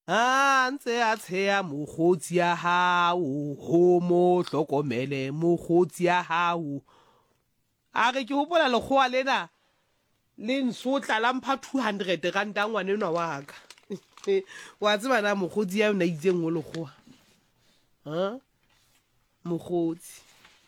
ntse a tsheya mokgotsi ya hao ho mo hlokomele mokgotsi ya hao a re ke hopola lekgowa lena le nsotla la mpha 200 ranta ngwane enwa wa ka wa tseba na mokgotsi ya yona itseng o lekgowa mokgotsi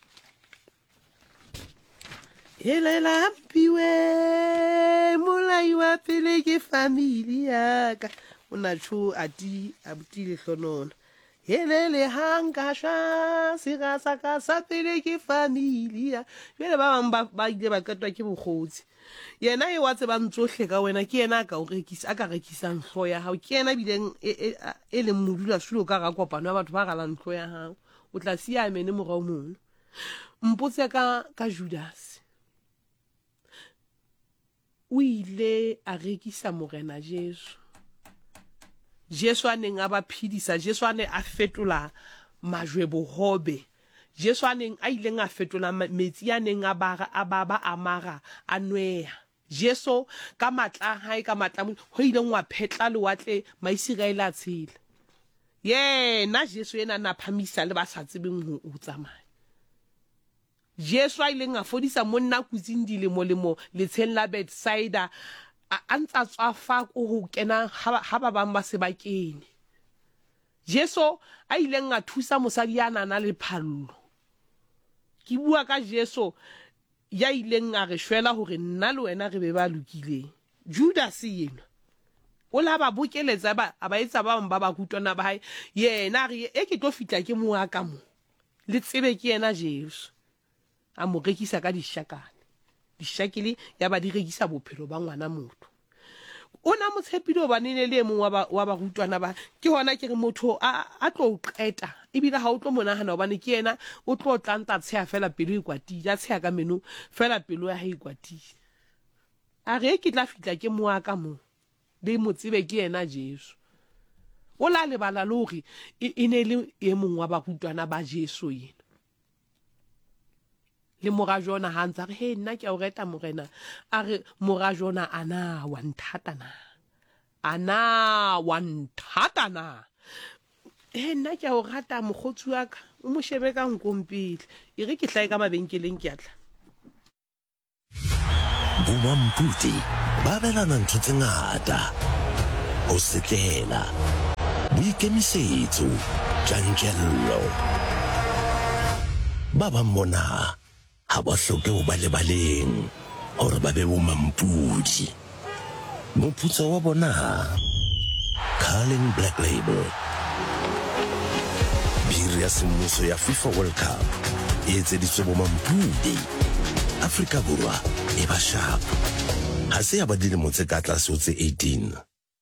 Elela mpiwe molai wa pele ke family ya ka una chu ati abuti le hlonona helele hanga sha siga saka sa pele ke family ya jele ba bang ba ile ba qetwa ke bokgotsi yena e wa tseba ntsohle ka wena ke yena ka o rekisa aka rekisa nhlo ya hao ke yena bileng e le modula sulo ka ga kopano ya batho ba galang nhlo ya hao o tla sia mene morao mono mpotse ka Judas o ile a rekisa morena Jesu a neng a ba phidisa Jesu a ne a fetola majwe bohobe Jesu a neng a ileng a fetola metsi a neng a baba amara a nweya Jesu ka matla hae ka matla ho ileng wa phetla lewatle maIsiraele a tshela na Jesu ena na phamisa le ba sa tsebeng ho tsamaya Jesu a ileng a fodisa monna kutsing dilemo le tsheng la Bethsaida a ntsa tswafa go kena ha ba bang ba se ba kene Jesu a ileng a thusa mosadi ya nana le phallo ke bua ka Jesu ya ileng a re shwela hore nna le wena re be ba lokileng Judas yena o la ba bokeletsa ba etsa ba ba kutwana ba hae yena re e ke tlo fitla ke mo aka mo le tsebe ke yena Jesu a mo rekisa ka dishakele ya ba di rekisa bophelo ba ngwana motho o na motshepile ba nene le mong wa ba rutwana ba ke hona ke re motho a tlo qeta ebile ha o tlo monahana hobane ke yena o tlo tlanta tsheya fela pelo e kwatile a tsheya ka meno fela pelo ya hae kwatile a re ke tla fitla ke mo aka mo le mo tsebe ke yena Jesu o la le bala lori e ne le e mong wa ba rutwana ba Jesu yena le morajona ha ntsa re nna ke a o reta morena a re morajona ana wa nthata na nna ke a o rata mogotsi wa ka o mo shebe ka nkompile e re ke hlae ka mabenkeleng ke atla Bomamputi ba belana ntho tse ngata o setlela boikemisetso tjantjello ba ba mona ha ba hloke ho ba lebaleng hore ba be bomampudi moputso wa bona Carling Black Label biri ya semmuso ya FIFA World Cup e etseditswe bomampudi Afrika Borwa e ba sharp ha se ya ba dilemo tse ka tlase ho tse 18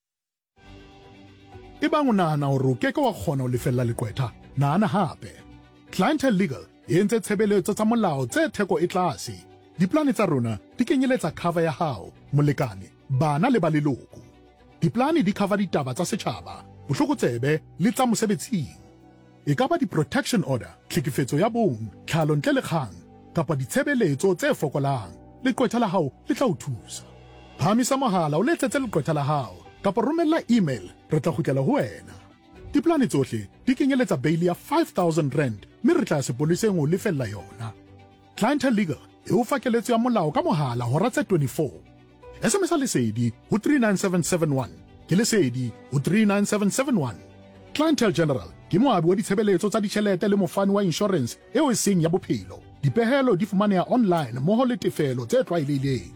Ebang o nahana hore o keke wa kgona ho lefella leqwetha nahana hape Clientele Legal e entse tshebeletso tsa molao tse theko e tlase diplane tsa rona di kenyeletsa cover ya hao molekane bana le ba leloko diplane di cover ditaba tsa setjhaba bohlokotsebe le tsa mosebetsing e ka ba di-protection order tlhekefetso ya bong tlhalo ntle le kgang kapa ditshebeletso tse fokolang leqwetha la hao le tla o thusa phamisa mohala o letsetse leqwetha la hao kapa romella email re tla kgutlela ho wena diplane tsohle di kenyeletsa bail ya 5,000 rand mme re tla sepoleseng ho lefella yona Clientele Legal e o fakeletso ya molao ka mohala hora tse 24 SMS lesedi ho 39771 ke lesedi ho 39771 Clientele General ke moabi wa ditshebeletso tsa ditjhelete le mofani wa insurance eo e seng ya bophelo dipehelo di fumaneha online moho le tefelo tse tlwaelehileng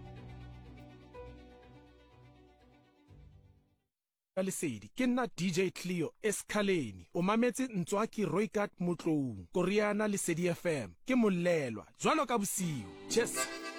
Lesedi ke nna DJ Cleo Escaleni o mametse Ntswaki Roycat Motlou Koreana Lesedi FM ke Mollelwa jwalo ka bosiu cheers